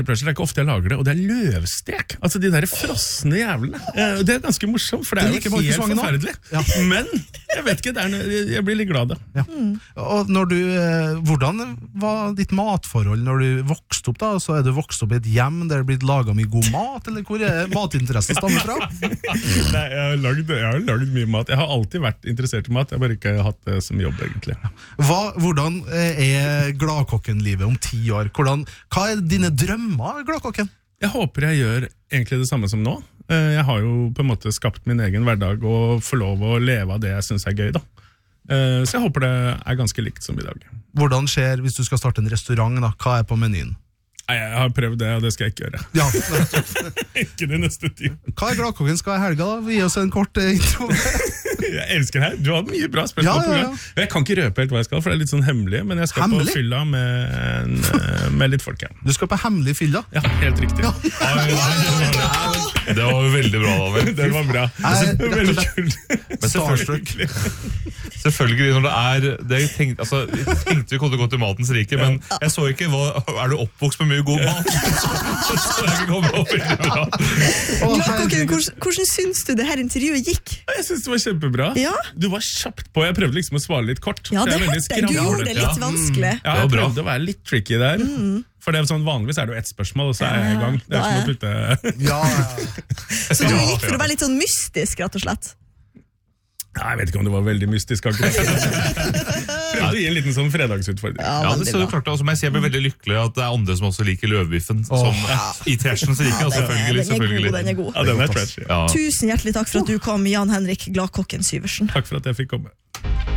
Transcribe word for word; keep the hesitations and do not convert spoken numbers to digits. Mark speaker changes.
Speaker 1: Det er ikke ofte jeg lager det, og det er løvstek. Altså de der frosne jævlene. Det er ganske morsomt, for det er jo helt forferdelig. Ja. Men jeg vet ikke, det er, jeg blir litt glad av det.
Speaker 2: Ja. Mm. Og når du, hvordan var ditt matforhold når du vokste opp da? Så er du vokst opp i et hjem der det blitt laget mye god mat, eller hvor er matinteressen stammer fra?
Speaker 1: Nei, jeg har, laget, jeg har laget mye mat. Jeg har alltid vært interessert i mat, jeg har bare ikke hatt det som jobb egentlig.
Speaker 2: Hva, hvordan er Gladkokken-livet om ti år? Hvordan, hva er dine drømmer? Gladkokken?
Speaker 1: Jeg håper jeg gjør egentlig det samme som nå. Jeg har jo på en måte skapt min egen hverdag og får lov å leve av det jeg synes er gøy da. Så jeg håper det er ganske likt som i dag.
Speaker 2: Hvordan skjer hvis du skal starte en restaurant da? Hva er på menyen?
Speaker 1: Nei, jeg har prøvd det, og det skal jeg ikke gjøre.
Speaker 2: Ja.
Speaker 1: Ikke det neste tid.
Speaker 2: Hva er Gladkokken skal i helga da? Gi oss en kort intro.
Speaker 1: Jeg elsker det her. Du har mye bra spørsmål. Ja, ja, ja. Jeg kan ikke røpe helt hva jeg skal, for det er litt sånn hemmelig, men jeg skal hemmelig? På fylla med, med litt folk. Ja.
Speaker 2: Du skal på hemmelig fylla?
Speaker 1: Ja, helt riktig. Ja.
Speaker 3: Det var veldig bra, David.
Speaker 1: Det var bra.
Speaker 2: Nei,
Speaker 1: det var veldig kult.
Speaker 3: Men selvfølgelig, selvfølgelig når det er, det jeg tenkte, altså, jeg tenkte vi kunne gå til matens rike, men jeg så ikke, hva, er du oppvokst med mye god mat? Så jeg ikke kommer opp veldig bra.
Speaker 4: Gladkokken, hvordan, hvordan syns du det her intervjuet gikk?
Speaker 1: Jeg synes det var kjempebra.
Speaker 4: Ja?
Speaker 1: Du var kjapt på, jeg prøvde liksom å svare litt kort.
Speaker 4: Ja, det hørte jeg, du gjorde det litt ja. vanskelig.
Speaker 1: Ja, jeg prøvde å være litt tricky der. Mm. For det er sånn, vanligvis er det jo ett spørsmål, og så er jeg i gang. Det er som å putte...
Speaker 2: Ja.
Speaker 4: Så du gikk for å være litt sånn mystisk, rett og slett?
Speaker 1: Ja, jeg vet ikke om det var veldig mystisk akkurat. Prøvde å gi en liten sånn fredagsutfordring.
Speaker 3: Ja, ja det så du klart. Som jeg sier, jeg blir veldig lykkelig at det er andre som også liker løvbiffen. Oh. Som ja. I trashen så liker jeg ja, selvfølgelig.
Speaker 4: Den er god, den er god.
Speaker 1: Ja, den er trash, ja.
Speaker 4: Tusen hjertelig takk for at du kom, Jan Henrik Gladkokken Syversen.
Speaker 1: Takk for at jeg fikk komme.